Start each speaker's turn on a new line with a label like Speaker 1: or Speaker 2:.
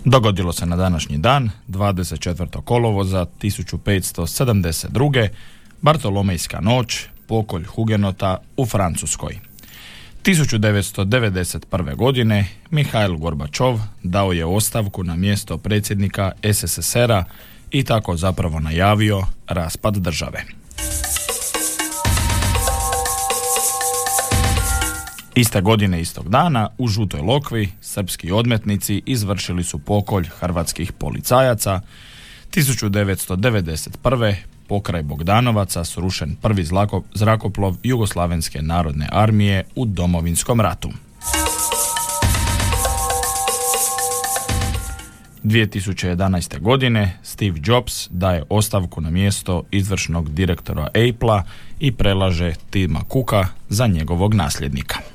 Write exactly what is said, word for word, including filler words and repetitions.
Speaker 1: Dogodilo se na današnji dan, dvadeset četvrtog kolovoza tisuću petsto sedamdeset druge. Bartolomejska noć, pokolj hugenota u Francuskoj. tisuću devetsto devedeset prve. godine Mihail Gorbačov dao je ostavku na mjesto predsjednika S S S R-a i tako zapravo najavio raspad države. Iste godine, istog dana, u Žutoj Lokvi srpski odmetnici izvršili su pokolj hrvatskih policajaca. tisuću devetsto devedeset prve. pokraj Bogdanovaca srušen prvi zrakoplov Jugoslavenske narodne armije u Domovinskom ratu. dvije tisuće jedanaeste. godine Steve Jobs daje ostavku na mjesto izvršnog direktora Apple-a i prelaže Tima Cooka za njegovog nasljednika.